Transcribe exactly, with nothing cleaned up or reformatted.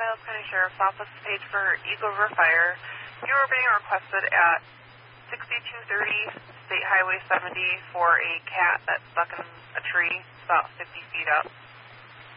Giles County Sheriff's Office page for Eagle River Fire. You were being requested at sixty-two thirty State Highway seventy for a cat that's stuck in a tree about fifty feet up.